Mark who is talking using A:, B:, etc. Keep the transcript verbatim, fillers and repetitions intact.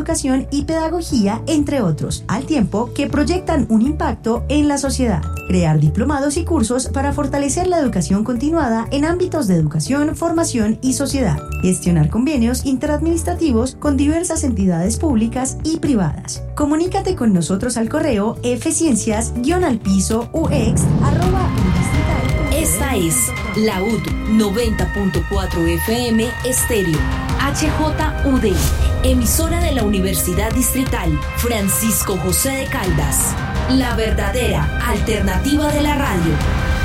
A: educación y pedagogía, entre otros, al tiempo que proyectan un impacto en la sociedad. Crear diplomados y cursos para fortalecer la educación continuada en ámbitos de educación, formación y sociedad. Gestionar convenios interadministrativos con diversas entidades públicas y privadas. Comunícate con nosotros al correo fciencias guión al piso ux arroba unidistrital.
B: Esta es la U D noventa punto cuatro F M Estéreo, H J U D, emisora de la Universidad Distrital Francisco José de Caldas, la verdadera alternativa de la radio.